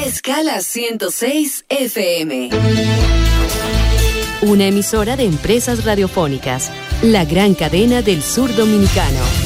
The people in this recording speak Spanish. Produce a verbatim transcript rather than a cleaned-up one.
Escala ciento seis F M. Una emisora de Empresas Radiofónicas, la gran cadena del sur dominicano.